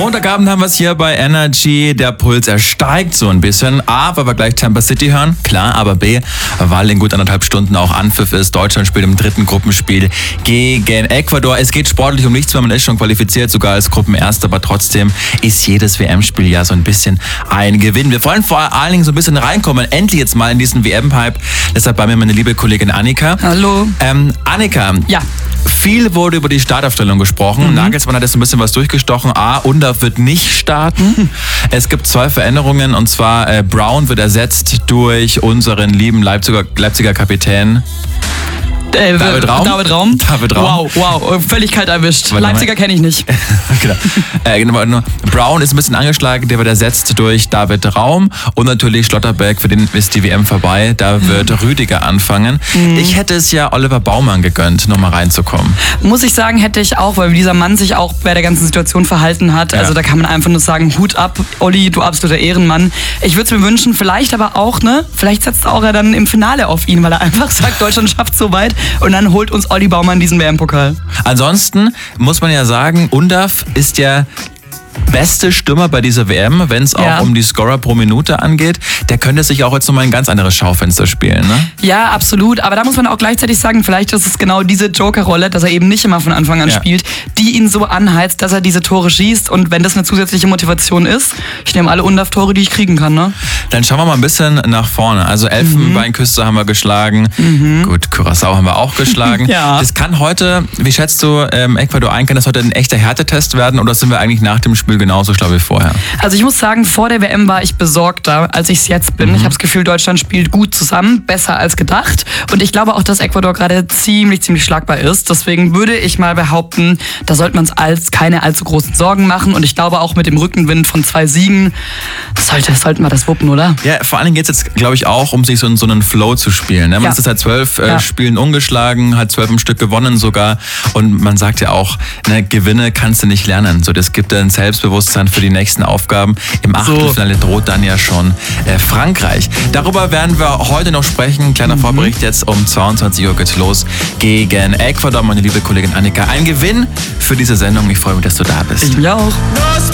Montagabend haben wir es hier bei Energy. Der Puls, er steigt so ein bisschen. A, weil wir gleich Tampa City hören. Klar, aber B, weil in gut 1,5 Stunden auch Anpfiff ist. Deutschland spielt im 3. Gruppenspiel gegen Ecuador. Es geht sportlich um nichts, weil man ist schon qualifiziert, sogar als Gruppenerster. Aber trotzdem ist jedes WM-Spiel ja so ein bisschen ein Gewinn. Wir wollen vor allen Dingen so ein bisschen reinkommen. Endlich jetzt mal in diesen WM-Hype. Deshalb bei mir meine liebe Kollegin Annika. Hallo. Annika. Ja. Viel wurde über die Startaufstellung gesprochen. Nagelsmann hat jetzt ein bisschen was durchgestochen. A, Undav wird nicht starten. Es gibt 2 Veränderungen, und zwar Brown wird ersetzt durch unseren lieben Leipziger Kapitän David Raum. Wow, völlig kalt erwischt. Leipziger kenne ich nicht. Genau. Brown ist ein bisschen angeschlagen, der wird ersetzt durch David Raum und natürlich Schlotterbeck, für den ist die WM vorbei, da wird Rüdiger anfangen. Ich hätte es ja Oliver Baumann gegönnt, nochmal reinzukommen. Muss ich sagen, hätte ich auch, weil dieser Mann sich auch bei der ganzen Situation verhalten hat. Ja. Also da kann man einfach nur sagen, Hut ab, Olli, du absoluter Ehrenmann. Ich würde es mir wünschen, vielleicht aber auch, vielleicht setzt auch er dann im Finale auf ihn, weil er einfach sagt, Deutschland schafft so weit. Und dann holt uns Olli Baumann diesen WM-Pokal. Ansonsten muss man ja sagen, Undav ist ja beste Stürmer bei dieser WM, wenn es auch um die Scorer pro Minute angeht. Der könnte sich auch jetzt nochmal ein ganz anderes Schaufenster spielen, ne? Ja, absolut. Aber da muss man auch gleichzeitig sagen, vielleicht ist es genau diese Joker-Rolle, dass er eben nicht immer von Anfang an spielt, die ihn so anheizt, dass er diese Tore schießt. Und wenn das eine zusätzliche Motivation ist, ich nehme alle Undav-Tore, die ich kriegen kann, ne? Dann schauen wir mal ein bisschen nach vorne. Also Elfenbeinküste haben wir geschlagen. Gut, Curaçao haben wir auch geschlagen. Das kann heute, wie schätzt du Ecuador ein, kann das heute ein echter Härtetest werden, oder sind wir eigentlich nach dem Spiel genauso schlau wie vorher? Also ich muss sagen, vor der WM war ich besorgter, als ich es jetzt bin. Ich habe das Gefühl, Deutschland spielt gut zusammen, besser als gedacht. Und ich glaube auch, dass Ecuador gerade ziemlich schlagbar ist. Deswegen würde ich mal behaupten, da sollte man uns keine allzu großen Sorgen machen. Und ich glaube auch mit dem Rückenwind von 2 Siegen sollten wir das wuppen, oder? Ja, vor allen Dingen geht es jetzt, glaube ich, auch um sich so einen Flow zu spielen. Ne? Man ist jetzt seit 12 Spielen ungeschlagen, hat 12 im Stück gewonnen sogar. Und man sagt ja auch, Gewinne kannst du nicht lernen. So, das gibt ein Selbstbewusstsein für die nächsten Aufgaben. Im Achtelfinale droht dann ja schon Frankreich. Darüber werden wir heute noch sprechen. Kleiner Vorbericht jetzt um 22 Uhr geht's los gegen Ecuador. Meine liebe Kollegin Annika, ein Gewinn für diese Sendung. Ich freue mich, dass du da bist. Ich auch.